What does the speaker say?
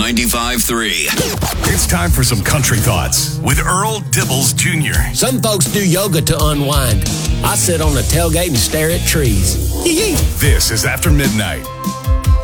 95.3. It's time for some country thoughts with Earl Dibbles Jr. Some folks do yoga to unwind. I sit on the tailgate and stare at trees. This is After Midnight.